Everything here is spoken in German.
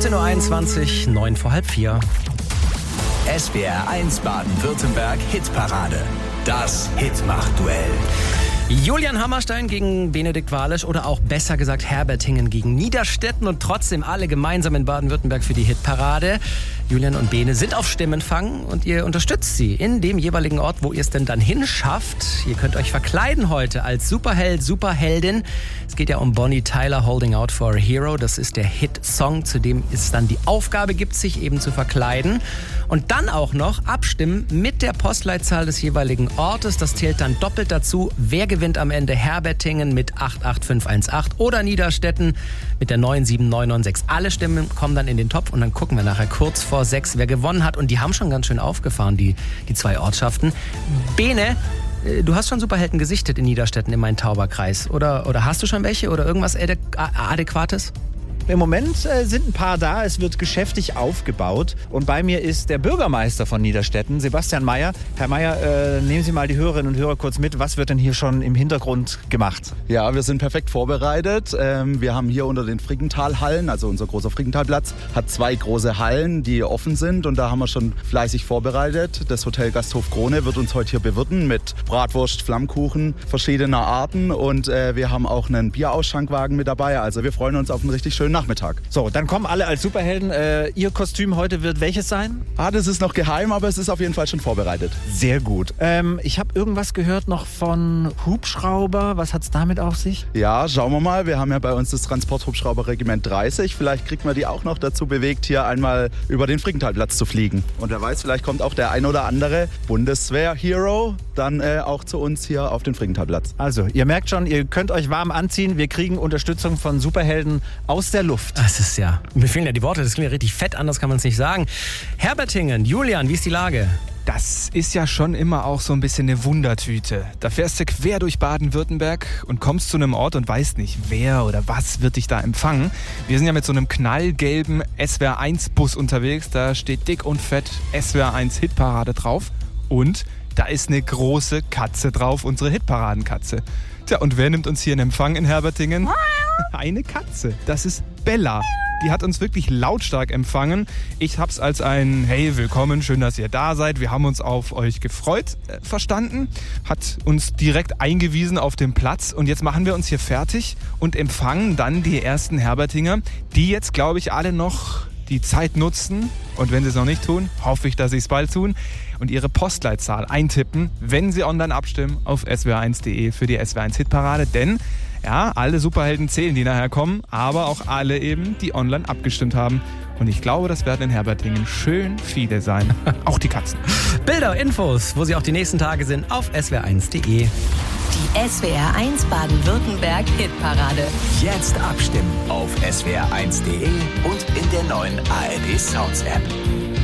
15.21 Uhr, 9 vor halb 4. SWR 1 Baden-Württemberg Hitparade. Das Hitmach-Duell. Julian Hammerstein gegen Benedikt Walisch oder auch besser gesagt Herbertingen gegen Niederstetten und trotzdem alle gemeinsam in Baden-Württemberg für die Hitparade. Julian und Bene sind auf Stimmenfang und ihr unterstützt sie in dem jeweiligen Ort, wo ihr es denn dann hinschafft. Ihr könnt euch verkleiden heute als Superheld, Superheldin. Es geht ja um Bonnie Tyler, Holding Out for a Hero. Das ist der Hit-Song, zu dem es dann die Aufgabe gibt, sich eben zu verkleiden. Und dann auch noch abstimmen mit der Postleitzahl des jeweiligen Ortes. Das zählt dann doppelt dazu. Wer gewinnt am Ende? Herbertingen mit 88518 oder Niederstetten mit der 97996. Alle Stimmen kommen dann in den Topf und dann gucken wir nachher kurz vor 6, wer gewonnen hat. Und die haben schon ganz schön aufgefahren, die zwei Ortschaften. Bene, du hast schon Superhelden gesichtet in Niederstetten im Main-Tauber-Kreis. Oder hast du schon welche oder irgendwas Adäquates? Im Moment sind ein paar da, es wird geschäftig aufgebaut und bei mir ist der Bürgermeister von Niederstetten, Sebastian Meyer. Herr Meyer, nehmen Sie mal die Hörerinnen und Hörer kurz mit, was wird denn hier schon im Hintergrund gemacht? Ja, wir sind perfekt vorbereitet. Wir haben hier unter den Frickentalhallen, also unser großer Frickentalplatz, hat 2 große Hallen, die offen sind und da haben wir schon fleißig vorbereitet. Das Hotel Gasthof Krone wird uns heute hier bewirten mit Bratwurst, Flammkuchen verschiedener Arten und wir haben auch einen Bierausschenkwagen mit dabei. Also wir freuen uns auf einen richtig schönen Nachmittag. So, dann kommen alle als Superhelden. Ihr Kostüm heute wird welches sein? Das ist noch geheim, aber es ist auf jeden Fall schon vorbereitet. Sehr gut. Ich habe irgendwas gehört noch von Hubschrauber. Was hat es damit auf sich? Ja, schauen wir mal. Wir haben ja bei uns das Transporthubschrauberregiment 30. Vielleicht kriegt man die auch noch dazu bewegt, hier einmal über den Frickentalplatz zu fliegen. Und wer weiß, vielleicht kommt auch der ein oder andere Bundeswehr-Hero dann auch zu uns hier auf den Frickentalplatz. Also, ihr merkt schon, ihr könnt euch warm anziehen. Wir kriegen Unterstützung von Superhelden aus der Luft. Das ist ja, mir fehlen ja die Worte, das klingt ja richtig fett, anders kann man es nicht sagen. Herbertingen, Julian, wie ist die Lage? Das ist ja schon immer auch so ein bisschen eine Wundertüte. Da fährst du quer durch Baden-Württemberg und kommst zu einem Ort und weißt nicht, wer oder was wird dich da empfangen. Wir sind ja mit so einem knallgelben SWR 1 Bus unterwegs. Da steht dick und fett SWR 1 Hitparade drauf. Und da ist eine große Katze drauf, unsere Hitparadenkatze. Tja, und wer nimmt uns hier in Empfang in Herbertingen? Eine Katze. Das ist Bella. Die hat uns wirklich lautstark empfangen. Ich hab's als ein Hey, willkommen, schön, dass ihr da seid. Wir haben uns auf euch gefreut verstanden. Hat uns direkt eingewiesen auf den Platz. Und jetzt machen wir uns hier fertig und empfangen dann die ersten Herbertinger, die jetzt, glaube ich, alle noch die Zeit nutzen. Und wenn sie es noch nicht tun, hoffe ich, dass sie es bald tun. Und ihre Postleitzahl eintippen, wenn sie online abstimmen auf swr1.de für die SWR 1 Hitparade. Denn ja, alle Superhelden zählen, die nachher kommen, aber auch alle eben, die online abgestimmt haben. Und ich glaube, das werden in Herbertingen schön viele sein. Auch die Katzen. Bilder, Infos, wo sie auch die nächsten Tage sind, auf swr1.de. Die SWR 1 Baden-Württemberg Hitparade. Jetzt abstimmen auf swr1.de und in der neuen ARD Sounds App.